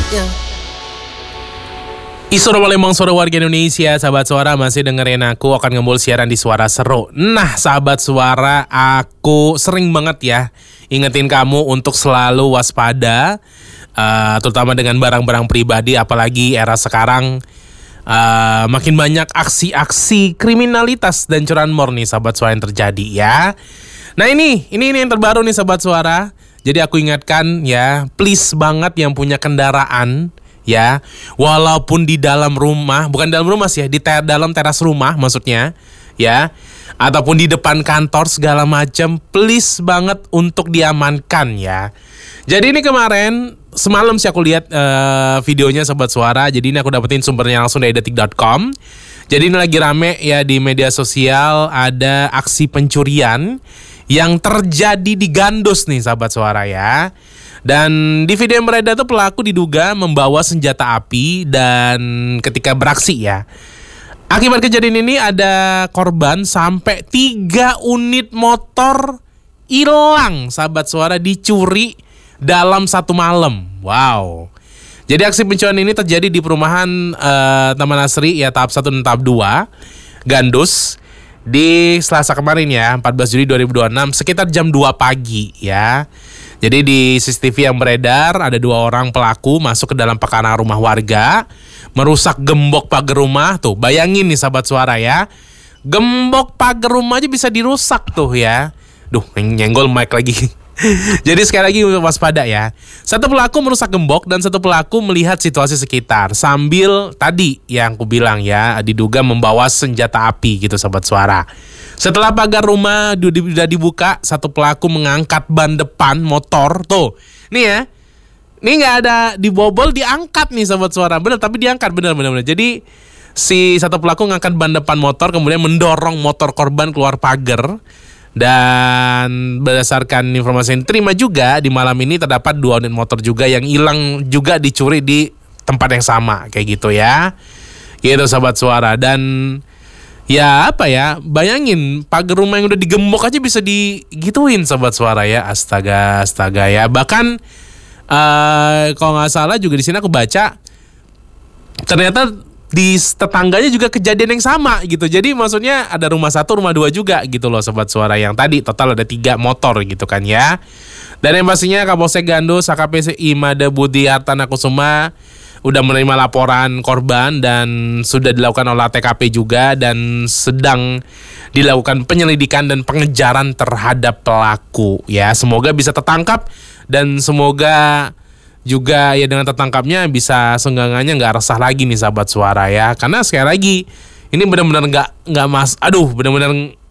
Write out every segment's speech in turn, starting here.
Isoro Palembang, suara warga Indonesia. Sahabat Suara masih dengerin aku akan ngembul siaran di Suara Seru. Nah sahabat Suara, aku sering banget ya ingetin kamu untuk selalu waspada, terutama dengan barang-barang pribadi. Apalagi era sekarang makin banyak aksi-aksi kriminalitas dan curanmor nih sahabat Suara yang terjadi ya. Nah ini yang terbaru nih sahabat Suara. Jadi aku ingatkan ya, please banget yang punya kendaraan ya, walaupun di dalam rumah, bukan dalam rumah sih ya, di dalam teras rumah maksudnya ya, ataupun di depan kantor segala macam, please banget untuk diamankan ya. Jadi ini kemarin semalam sih aku lihat videonya Sobat Suara. Jadi ini aku dapetin sumbernya langsung dari detik.com. Jadi ini lagi rame ya di media sosial, ada aksi pencurian yang terjadi di Gandos nih Sahabat Suara ya. Dan di video yang beredar itu pelaku diduga membawa senjata api dan ketika beraksi ya. Akibat kejadian ini ada korban sampai 3 unit motor hilang Sahabat Suara, dicuri dalam satu malam. Wow. Jadi aksi pencurian ini terjadi di perumahan Taman Asri ya, tahap 1 dan tahap 2 Gandos di Selasa kemarin ya, 14 Juli 2026 sekitar jam 2 pagi ya. Jadi di CCTV yang beredar ada 2 orang pelaku masuk ke dalam pekarangan rumah warga, merusak gembok pagar rumah. Tuh bayangin nih Sahabat Suara ya, gembok pagar rumah aja bisa dirusak tuh ya. Duh nyenggol mic lagi. Jadi sekali lagi waspada ya. Satu pelaku merusak gembok dan satu pelaku melihat situasi sekitar sambil tadi yang aku bilang ya, diduga membawa senjata api gitu Sobat Suara. Setelah pagar rumah sudah dibuka, satu pelaku mengangkat ban depan motor. Tuh, nih ya. Ini gak ada dibobol, diangkat nih Sobat Suara. Bener, tapi diangkat, bener. Jadi si satu pelaku mengangkat ban depan motor, kemudian mendorong motor korban keluar pagar. Dan berdasarkan informasi yang diterima juga, di malam ini terdapat 2 unit motor juga yang hilang juga dicuri di tempat yang sama. Kayak gitu ya. Gitu Sobat Suara. Dan ya apa ya, bayangin pagar rumah yang udah digembok aja bisa digituin Sobat Suara ya. Astaga ya. Bahkan kalau nggak salah juga di sini aku baca ternyata di tetangganya juga kejadian yang sama gitu. Jadi maksudnya ada rumah 1, rumah 2 juga gitu loh Sobat Suara. Yang tadi total ada 3 motor gitu kan ya. Dan yang pastinya Kapolsek Gandos AKP Imada Budi Hartana Kusuma udah menerima laporan korban dan sudah dilakukan olah TKP juga, dan sedang dilakukan penyelidikan dan pengejaran terhadap pelaku ya. Semoga bisa tertangkap dan semoga juga ya dengan tertangkapnya bisa senggangannya nggak resah lagi nih Sahabat Suara ya. Karena sekali lagi ini benar-benar nggak benar-benar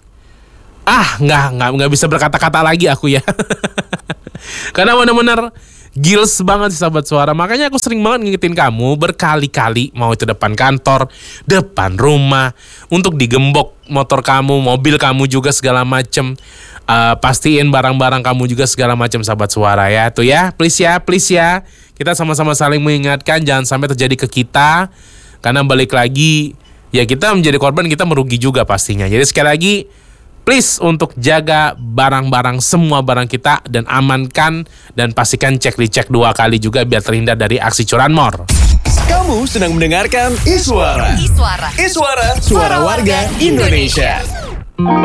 nggak bisa berkata-kata lagi aku ya. Karena benar-benar gils banget sih Sahabat Suara. Makanya aku sering banget ngingetin kamu berkali-kali, mau itu depan kantor, depan rumah, untuk digembok motor kamu, mobil kamu juga segala macem. Pastiin barang-barang kamu juga segala macam Sahabat Suara ya. Tuh ya, please ya. Kita sama-sama saling mengingatkan jangan sampai terjadi ke kita. Karena balik lagi ya, kita menjadi korban, kita merugi juga pastinya. Jadi sekali lagi please untuk jaga barang-barang, semua barang kita, dan amankan dan pastikan dicek 2 kali juga biar terhindar dari aksi curanmor. Kamu sedang mendengarkan Iswara. Suara warga Indonesia.